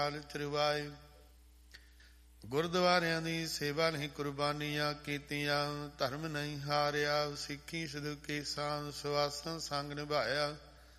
ਚਰਵਾਏ। ਗੁਰਦੁਆਰਿਆਂ ਦੀ ਸੇਵਾ ਨਹੀਂ ਕੁਰਬਾਨੀਆਂ ਕੀਤੀਆਂ, ਧਰਮ ਨਹੀਂ ਹਾਰਿਆ, ਸਿੱਖੀ ਸਦੂਕੀ ਸਾਂਝ ਸੁਆਸਨ ਸੰਗ ਨਿਭਾਇਆ।